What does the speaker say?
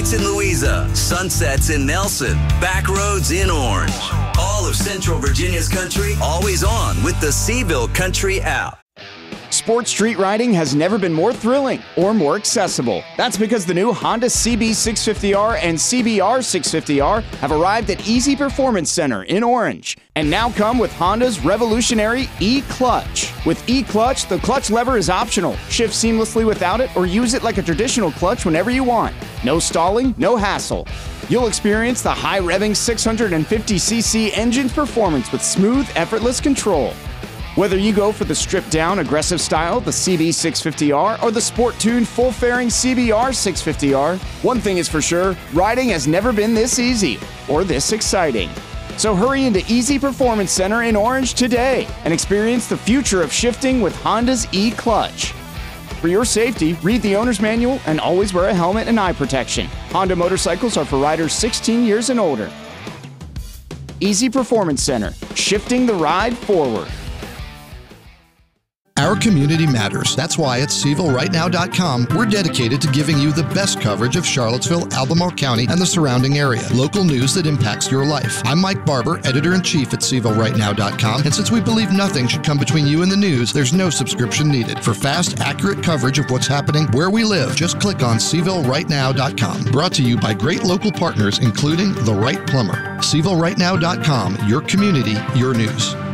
in Louisa, sunsets in Nelson, back roads in Orange. All of Central Virginia's country, always on with the Seville Country app. Sports street riding has never been more thrilling or more accessible. That's because the new Honda CB650R and CBR650R have arrived at Easy Performance Center in Orange and now come with Honda's revolutionary E-Clutch. With E-Clutch, the clutch lever is optional. Shift seamlessly without it or use it like a traditional clutch whenever you want. No stalling, no hassle. You'll experience the high-revving 650cc engine's performance with smooth, effortless control. Whether you go for the stripped-down, aggressive style, the CB650R, or the sport-tuned, full-fairing CBR650R, one thing is for sure, riding has never been this easy or this exciting. So hurry into Easy Performance Center in Orange today and experience the future of shifting with Honda's E-Clutch. For your safety, read the owner's manual and always wear a helmet and eye protection. Honda motorcycles are for riders 16 years and older. Easy Performance Center, shifting the ride forward. Our community matters. That's why at SevilleRightNow.com, we're dedicated to giving you the best coverage of Charlottesville, Albemarle County, and the surrounding area. Local news that impacts your life. I'm Mike Barber, Editor-in-Chief at SevilleRightNow.com, and since we believe nothing should come between you and the news, there's no subscription needed. For fast, accurate coverage of what's happening where we live, just click on SevilleRightNow.com. Brought to you by great local partners, including The Right Plumber. SevilleRightNow.com, your community, your news.